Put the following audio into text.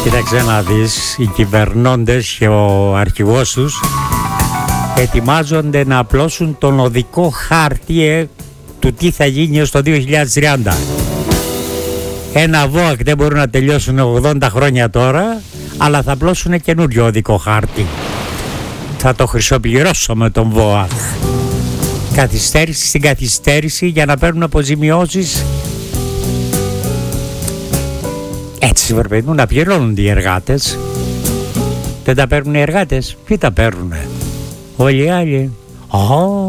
Κοίταξε να δεις, οι κυβερνώντες και ο αρχηγός τους ετοιμάζονται να απλώσουν τον οδικό χάρτη του τι θα γίνει έως το 2030. Ένα ΒΟΑΚ δεν μπορούν να τελειώσουν 80 χρόνια τώρα, αλλά θα απλώσουν καινούριο οδικό χάρτη. Θα το χρυσοπληρώσω με τον ΒΟΑΚ. Καθυστέρηση στην καθυστέρηση για να παίρνουν αποζημιώσεις. Έτσι πρέπει να πληρώνονται οι εργάτες. Δεν τα παίρνουν οι εργάτες. Ποιοι τα παίρνουνε? Όλοι οι άλλοι.